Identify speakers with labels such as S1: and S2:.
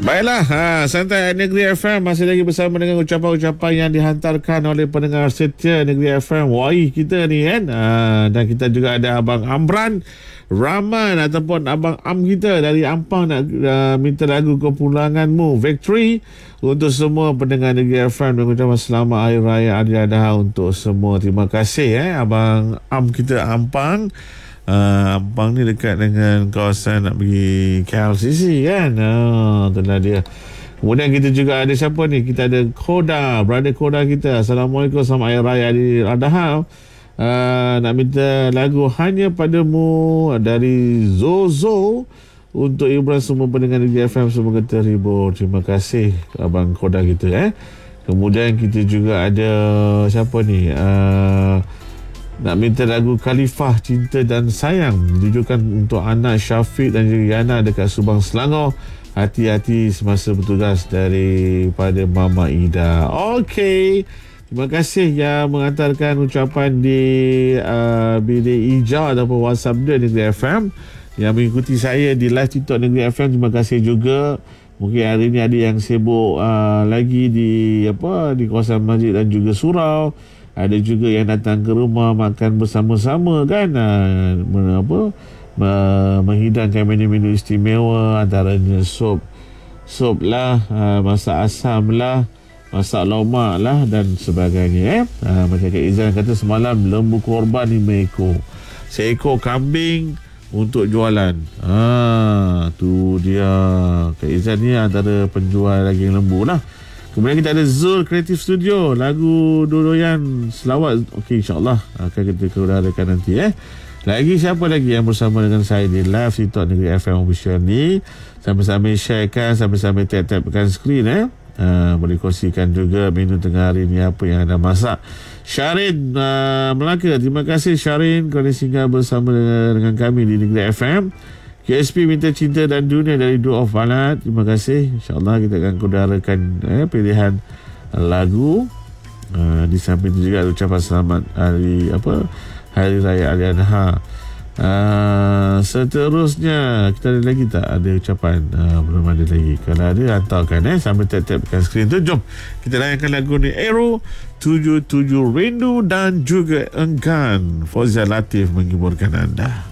S1: Baiklah, Santai Negeri FM masih lagi bersama dengan ucapan-ucapan yang dihantarkan oleh pendengar setia Negeri FM WAI kita ni kan. Dan kita juga ada Abang Amran Rahman ataupun Abang Am kita dari Ampang nak minta lagu Kepulanganmu Victory untuk semua pendengar Negeri FM dan ucapan selamat Hari Raya Aidiladha untuk semua. Terima kasih Abang Am kita Ampang. Ampang ni dekat dengan kawasan nak pergi KLCC kan. Itulah dia. Kemudian kita juga ada siapa ni? Kita ada Koda, brother Koda kita. Assalamualaikum, selamat Hari Raya Aidiladha. Nak minta lagu Hanya Padamu dari Zozo untuk hiburan semua pendengar Negeri FM, semoga terhibur. Terima kasih Abang Koda kita. Kemudian kita juga ada siapa ni? Nak minta lagu Khalifah Cinta dan Sayang ditujukan untuk anak Syafiq dan juga Yana dekat Subang, Selangor. Hati-hati semasa bertugas daripada Mama Ida. Okey, terima kasih yang mengantarkan ucapan di bilik hijau ataupun WhatsApp dia Negeri FM yang mengikuti saya di live TikTok Negeri FM. Terima kasih juga. Mungkin hari ni ada yang sibuk lagi di kawasan masjid dan juga surau. Ada juga yang datang ke rumah makan bersama-sama kan, menghidangkan menu-menu istimewa, antaranya sup lah, masak asam lah, masak lomak lah dan sebagainya. Macam Kak Izan kata semalam, lembu korban 5 ekor, seekor kambing untuk jualan. Tu dia, Kak Izan ni antara penjual daging lembu lah. Kemudian kita ada Zul Creative Studio, lagu dodoyan selawat. Okey, insyaAllah akan kita keudarakan nanti. Lagi siapa lagi yang bersama dengan saya di live TikTok Negeri FM Official ni? Sambil-sambil sharekan, sambil-sambil tap-tapkan skrin. Boleh kongsikan juga menu tengah hari ni apa yang anda masak. Syarin Melaka, terima kasih Syarin kerana singgah bersama dengan kami di Negeri FM. KSP minta Cinta dan Dunia dari Duo of Ballad. Terima kasih. InsyaAllah kita akan kudarakan pilihan lagu. Di samping itu juga ucapan selamat Hari Raya Aidiladha. Seterusnya kita ada lagi tak? Ada ucapan? Belum ada lagi. Kalau ada hantarkan sambil tap-tapkan skrin tu. Jom kita layankan lagu ni. Aero 77 Rindu dan juga Enggan. Fauzia Latif menghiburkan anda.